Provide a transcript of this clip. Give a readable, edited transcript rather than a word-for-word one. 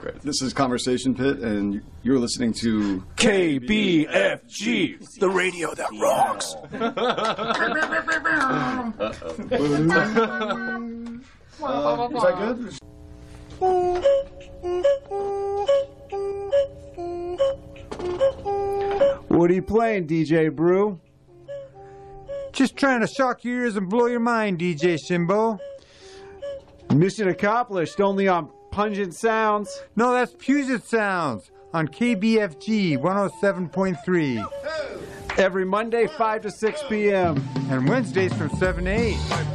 great. This is Conversation Pit, and you're listening to KBFG, the radio that rocks. Is that good? What are you playing, DJ Brew? Just trying to shock your ears and blow your mind, DJ Shimbo. Mission accomplished, only on Pungent Sounds. No, that's Puget Sounds on KBFG 107.3. Every Monday, 5 to 6 p.m. And Wednesdays from 7 to 8.